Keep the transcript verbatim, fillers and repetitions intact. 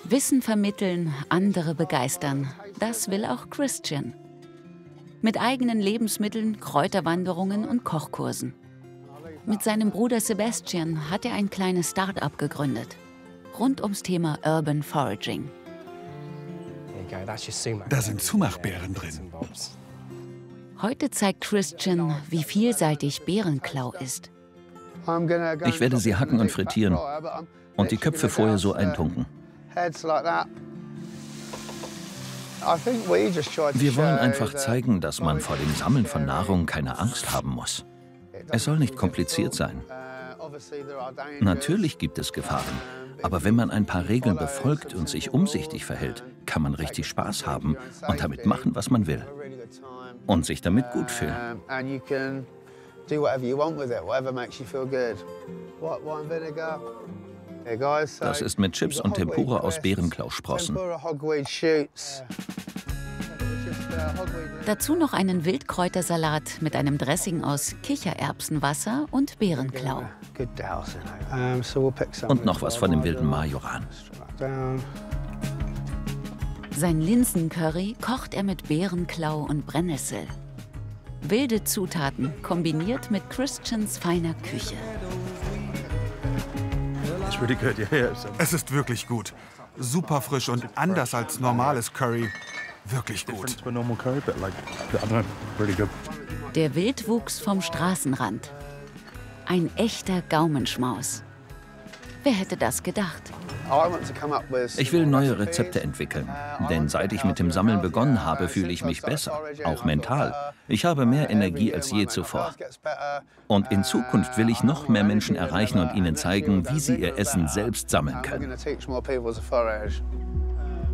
Wissen vermitteln, andere begeistern. Das will auch Christian. Mit eigenen Lebensmitteln, Kräuterwanderungen und Kochkursen. Mit seinem Bruder Sebastian hat er ein kleines Start-up gegründet. Rund ums Thema Urban Foraging. Da sind Sumachbeeren drin. Heute zeigt Christian, wie vielseitig Bärenklau ist. Ich werde sie hacken und frittieren und die Köpfe vorher so eintunken. Wir wollen einfach zeigen, dass man vor dem Sammeln von Nahrung keine Angst haben muss. Es soll nicht kompliziert sein. Natürlich gibt es Gefahren, aber wenn man ein paar Regeln befolgt und sich umsichtig verhält, kann man richtig Spaß haben und damit machen, was man will. Und sich damit gut fühlen. Das ist mit Chips und Tempura aus Bärenklausprossen. Dazu noch einen Wildkräutersalat mit einem Dressing aus Kichererbsenwasser und Bärenklau. Und noch was von dem wilden Majoran. Sein Linsencurry kocht er mit Bärenklau und Brennnessel. Wilde Zutaten kombiniert mit Christians feiner Küche. Es ist wirklich gut. Super frisch und anders als normales Curry. Wirklich gut. Der Wildwuchs vom Straßenrand. Ein echter Gaumenschmaus. Wer hätte das gedacht? Ich will neue Rezepte entwickeln, denn seit ich mit dem Sammeln begonnen habe, fühle ich mich besser, auch mental. Ich habe mehr Energie als je zuvor. Und in Zukunft will ich noch mehr Menschen erreichen und ihnen zeigen, wie sie ihr Essen selbst sammeln können.